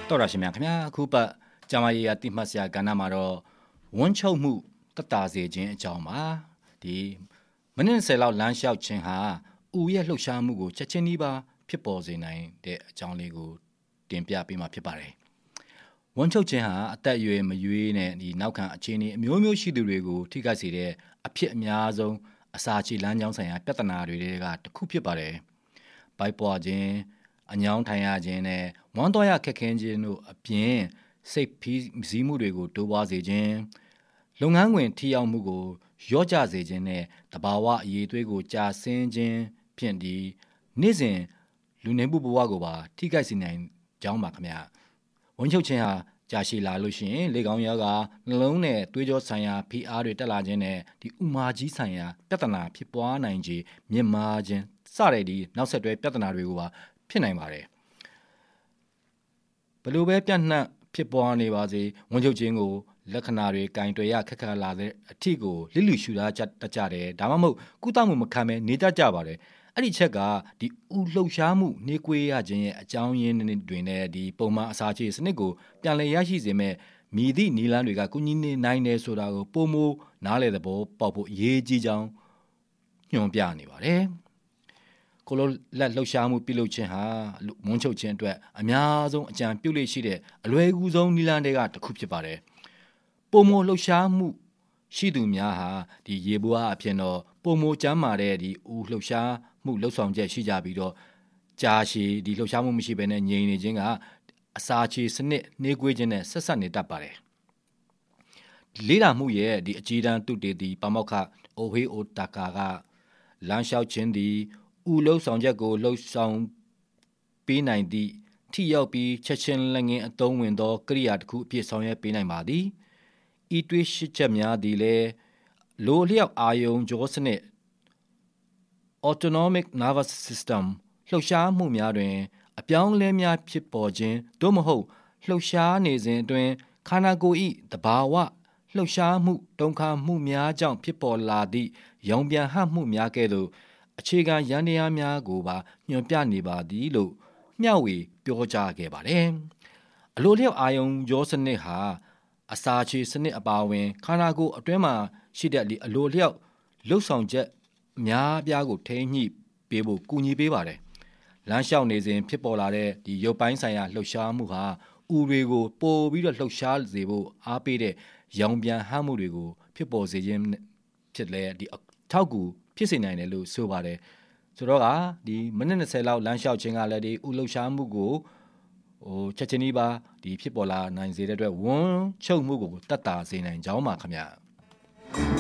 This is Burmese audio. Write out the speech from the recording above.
တော်ရရှိမြခင်ဗျာခုပတ်ဂျာမနီယာတိမှတ်စရာကဏ္ဍမှာတော့ဝန်းချုပ်မှုတက်တာစေခြင်းအကြောင်းပါဒီမိနစ်10လောက်လမ်းလျှောက်ခြင်းဟာဦးရဲ့လှုပ်ရှားမှုကိုချက်ချင်းကြီးပါဖြစ်ပေါ်စေနိုင်တဲ့အကြောင်းလေးကိုတင်ပြပေးမှာဖြစ်ပါတယ်ဝန်းချုပ်ခြင်းဟာအသက်အရွယ်မရွေးနဲ့ဒီနောက်ခံအခြေအနေအမျိုးမျိုးရှိသူတွေကိုထိခိုက်စေတဲ့အဖြစ်အများဆုံးအစာချေလမ်းကြောင်းဆိုင်ရာပြဿနာတွေကတစ်ခုဖြစ်ပါတယ်ဘိုက်ပွားခြင်းအညောင်းထိုင်ရခြင်းနဲ့ဝမ်းတော်ရခက်ခဲခြင်းတို့အပြင်စိတ်ဖိစီးမှုတွေကိုတိုးပွားစေခြင်းလုပ်ငန်းခွင်ထိရောက်မှုကိုရော့ကျစေခြင်းနဲ့တဘာဝအရေးသွေးကိုကြာဆင်းခြင်းဖြင့်ဒီနေ့စဉ်လူနေမှုဘဝကိုပါထိခိုက်စေနိုင်ကြောင်းပါခင်ဗျာဝန်းချုပ်ခြင်းဟာကြာရှည်လာလို့ရှိရင်လေကောင်းရောဂါနှလုံးနဲ့သွေးကြောဆိုင်ရာဖိအားတွေတက်လာခြင်းနဲ့ဒီဥမာကြီးဆိုင်ရာပြဿနာဖြစ်ပွားနိုင်ခြင်းမြင့်မားခြင်းစတဲ့ဒီနောက်ဆက်တွဲပြဿနာတွေကိုပါဖြစ်နိုင်ပါတယ်ဘယ်လိုပဲပြန့်နှံ့ဖြစ်ပွားနေပါစေဝန်းချုပ်ခြင်းကိုလက္ခဏာတွေကင်တွယ်ရခက်ခါလာတဲ့အထီကိုလိလူရှူတာကြတယ်ဒါမှမဟုတ်ကုသမှုမခံဘဲနေတတ်ကြပါတယ်အဲ့ဒီချက်ကဒီဥလှုပ်ရှားမှုနှေးကွေးရခြင်းရဲ့အကြောင်းရင်းတွေနဲ့ဒီပုံမှန်အစာချေစနစ်ကိုပြန်လည်ရရှိစေမဲ့မြည်သည့်နီလန်းတွေကကုညီနေနိုင်တယ်ဆိုတာကိုပုံမိုးနားလေသဘောပေါက်ဖို့အရေးကြီးကြောင်းညွှန်ပြနေပါတယ်ကိုလိုလက်လှုပ်ရှားမှုပြုလုပ်ခြင်းဟာဝန်းချုပ်ခြင်းအတွက်အများဆုံးအကြံပြုလို့ရှိတဲ့အလွယ်ကူဆုံးနီလန်းတွေကတစ်ခုဖြစ်ပါတယ်ပုံမိုးလှုပ်ရှားမှုရှိသူများဟာဒီရေဘွားအဖြစ်တော့ပုံမိုးကျမ်းမာတဲ့ဒီဦးလှုပ်ရှားမှုလှုပ်ဆောင်ချက်ရှိကြပြီးတော့ကြာရှည်ဒီလှုပ်ရှားမှုမရှိဘဲနဲ့ငြိမ်နေခြင်းကအစာချေစနစ်နှေးကွေးခြင်းနဲ့ဆက်ဆက်နေတတ်ပါတယ်လေးလာမှုရဲ့ဒီအကြီးတန်းတုတေတီပါမောက္ခအိုဟေးအိုတာကာကလမ်းလျှောက်ခြင်းဒီဦးလှုပ်ဆောင်ချက်ကိုလှုပ်ဆောင်ပေးနိုင်သည့်ထိရောက်ပြီးချက်ချင်းလက်ငင်းအသုံးဝင်သောကိရိယာတစ်ခုအဖြစ်ဆောင်ရွက်ပေးနိုင်ပါသည်ဤတွေးရှိချက်များသည်လည်းလိုလျောက်အာယုံကြောစနစ် autonomic nervous system လှုပ်ရှားမှုများတွင်အပြောင်းအလဲများဖြစ်ပေါ်ခြင်းသို့မဟုတ်လှုပ်ရှားနေစဉ်အတွင်းခန္ဓာကိုယ်၏တဘာဝလှုပ်ရှားမှုတုန်ခါမှုများကြောင့်ဖြစ်ပေါ်လာသည့်ရောင်ပြန်ဟမှုများကဲ့သို့အခြေခံယန္တရားများကိုပါညွှန်ပြနေပါသည်လို့မျှဝေပြောကြားခဲ့ပါတယ်အလိုလျောက်အာယုံကြောစနစ်ဟာအစာချေစနစ်အပါအဝင်ခန္ဓာကိုယ်အတွင်းမှာရှိတဲ့အလိုလျောက်လှုပ်ဆောင်ချက်အများအပြားကိုထိန်းညှိပေးဖို့ကူညီပေးပါတယ်လမ်းလျှောက်နေစဉ်ဖြစ်ပေါ်လာတဲ့ဒီရုပ်ပိုင်းဆိုင်ရာလှုပ်ရှားမှုဟာဥတွေကိုပိုပြီးတော့လှုပ်ရှားစေဖို့အားပေးတဲ့ရောင်ပြန်ဟမှုတွေကိုဖြစ်ပေါ်စေခြင်းဖြစ်လဲဒီထောက်ကူဖြစ်စေနိုင်တယ်လို့ဆိုပါတယ်ဆိုတော့ကဒီမိနစ်20လောက်လမ်းလျှောက်ခြင်းကလည်းဒီဥလှုပ်ရှားမှုကိုချက်ချင်းကြီးပါဒီဖြစ်ပေါ်လာနိုင်စေတဲ့အတွက်ဝန်းချုပ်မှုကိုတတ်တာစေနိုင်ကြောင်းပါခင်ဗျာ